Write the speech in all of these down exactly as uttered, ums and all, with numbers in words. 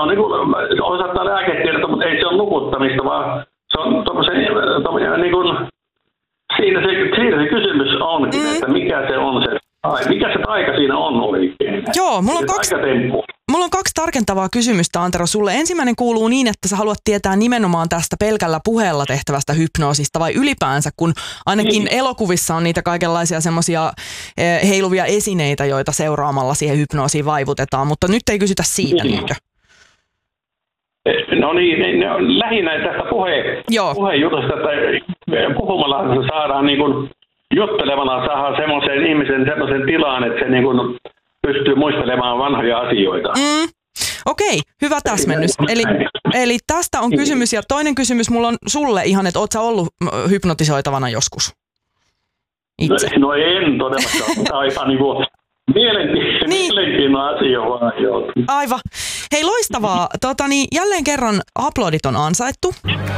on niin kuin, osataan lääketiedettä, mutta ei se ole nukuttamista, vaan se on tommosen, tommosen niin kuin, siinä se, siinä se kysymys onkin, mm. että mikä se on se, mikä se taika siinä on oikein. Joo, mulla on kaksi... Mulla on kaksi tarkentavaa kysymystä, Antero, sulle. Ensimmäinen kuuluu niin, että sä haluat tietää nimenomaan tästä pelkällä puheella tehtävästä hypnoosista vai ylipäänsä, kun ainakin niin. elokuvissa on niitä kaikenlaisia semmoisia heiluvia esineitä, joita seuraamalla siihen hypnoosiin vaivutetaan, mutta nyt ei kysytä siitä, niin. niinkö? No niin, ne on lähinnä tästä puhe, puhejutusta, että puhumalla saadaan niin kuin juttelemalla saadaan semmoisen ihmisen semmoisen tilaan, että se niin kuin pystyy muistelemaan vanhoja asioita. Mm. Okei, hyvä täsmennys. Eli, eli tästä on kysymys. Ja toinen kysymys mulla on sulle ihan, että ootko sä ollut hypnotisoitavana joskus? Itse. No, no en todellakaan, mutta aika niin kuin mielenkiintoinen niin. mielenkiintoinen asia vaan. Aivan. Hei, loistavaa. Tota, niin, jälleen kerran aplodit on ansaittu.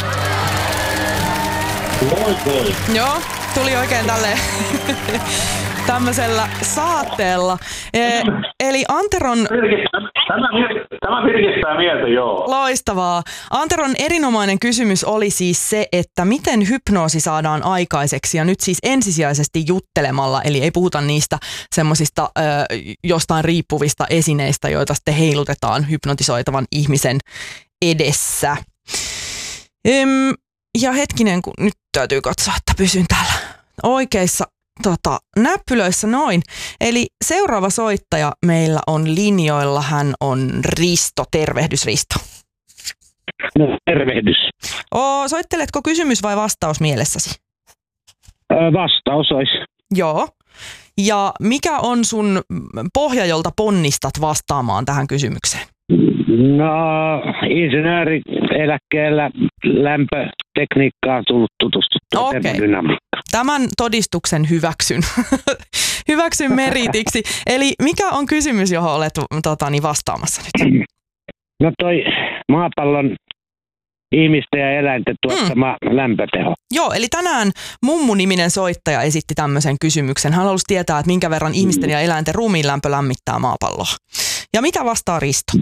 Moi, moi. Joo, tuli oikein tälleen tämmöisellä saatteella. E, eli Anteron... Tämä, tämä virkistää mieltä, joo. Loistavaa. Anteron erinomainen kysymys oli siis se, että miten hypnoosi saadaan aikaiseksi, ja nyt siis ensisijaisesti juttelemalla, eli ei puhuta niistä semmoisista ö, jostain riippuvista esineistä, joita sitten heilutetaan hypnotisoitavan ihmisen edessä. Ym, ja hetkinen, kun nyt täytyy katsoa, että pysyn täällä oikeissa tota, näppylöissä noin. Eli seuraava soittaja meillä on linjoilla, hän on Risto. Tervehdys, Risto. No, tervehdys. Oo, soitteletko kysymys vai vastaus mielessäsi? Öö, vastaus olisi. Joo. Ja mikä on sun pohja, jolta ponnistat vastaamaan tähän kysymykseen? No, insinöörieläkkeellä lämpötekniikkaan tullut tutustuttua. Okei. Tämän todistuksen hyväksyn. hyväksyn meritiksi. Eli mikä on kysymys, johon olet tota, niin vastaamassa nyt? No toi maapallon ihmisten ja eläinten tuottama hmm. lämpöteho. Joo, eli tänään Mummu-niminen soittaja esitti tämmöisen kysymyksen. Hän halusi tietää, että minkä verran ihmisten ja eläinten ruumiin lämpö lämmittää maapalloa. Ja mitä vastaa Risto?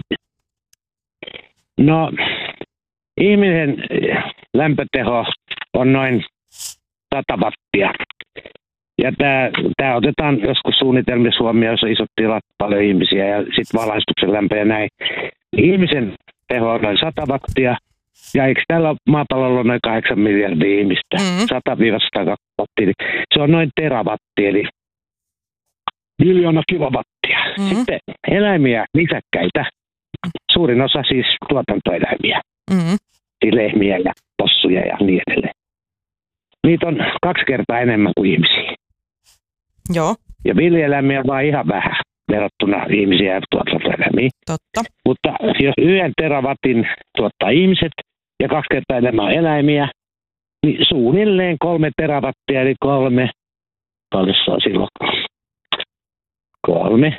No, ihmisen lämpöteho on noin sata wattia. Ja tämä otetaan joskus suunnitelmissa huomioon, jos on isot tilat, paljon ihmisiä ja sitten valaistuksen lämpö ja näin. Ihmisen teho on noin sata wattia. Ja eikö tällä maapallolla ole noin kahdeksan miljardia ihmistä? Mm-hmm. sata sata kaksi wattia. Se on noin terawatti, eli miljoona kilowattia. Mm-hmm. Sitten eläimiä, nisäkkäitä. Suurin osa siis tuotantoeläimiä. Mm-hmm. Siis lehmiä ja possuja ja niin edelleen. Niitä on kaksi kertaa enemmän kuin ihmisiä. Joo. Ja villieläimiä on vaan ihan vähän verrattuna ihmisiä ja tuotantoeläimiä. Totta. Mutta jos yhden terawattin tuottaa ihmiset ja kaksi kertaa enemmän on eläimiä, niin suunnilleen kolme terawattia, eli kolme, paljon se on silloin? Kolme.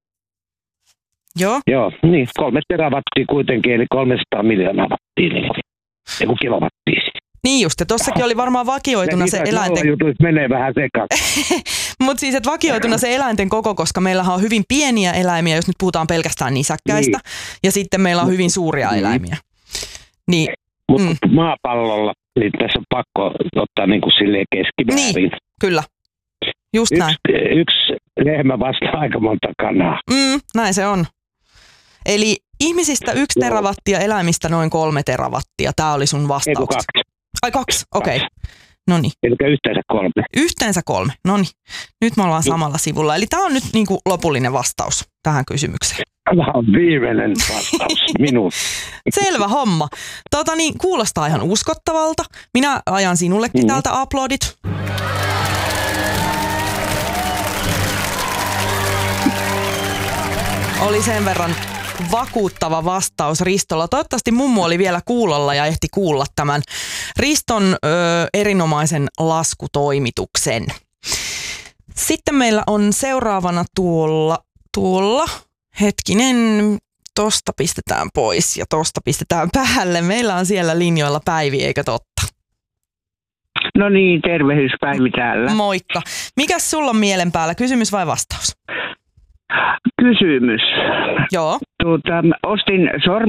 Joo. Joo, niin kolme terawattia kuitenkin, eli kolmesataa miljoonaa wattia, niin joku kilowattia. Niin just, ja tossakin oli varmaan vakioituna se eläinten... menee vähän sekaisin. Mutta siis, että vakioituna se eläinten koko, koska meillähän on hyvin pieniä eläimiä, jos nyt puhutaan pelkästään nisäkkäistä, niin. Ja sitten meillä on hyvin suuria niin. eläimiä. Niin, mutta mm. maapallolla, niin tässä on pakko ottaa niin kuin silleen keskimäärin. Niin, kyllä. Just yksi, näin. Yksi lehmä vastaa aika monta kanaa. Mm, näin se on. Eli ihmisistä yksi Joo. terawattia, eläimistä noin kolme terawattia. Tämä oli sun vastaus. Eiku kaksi. Ai kaksi, okei. Okay. Noniin. Eli yhteensä kolme. Yhteensä kolme, noniin. Nyt me ollaan samalla sivulla. Eli tämä on nyt niin kuin lopullinen vastaus tähän kysymykseen. Tämä on viimeinen vastaus minuun. Selvä homma. Tota niin, kuulostaa ihan uskottavalta. Minä ajan sinullekin mm. täältä aplodit. Oli sen verran vakuuttava vastaus Ristolla. Toivottavasti mummu oli vielä kuulolla ja ehti kuulla tämän Riston ö, erinomaisen laskutoimituksen. Sitten meillä on seuraavana tuolla, tuolla, hetkinen, tosta pistetään pois ja tosta pistetään päälle. Meillä on siellä linjoilla Päivi, eikö totta? No niin, tervehdys Päivi täällä. Moikka. Mikäs sulla on mielen päällä, kysymys vai vastaus? Kysymys. Joo. Tuota, ostin sorm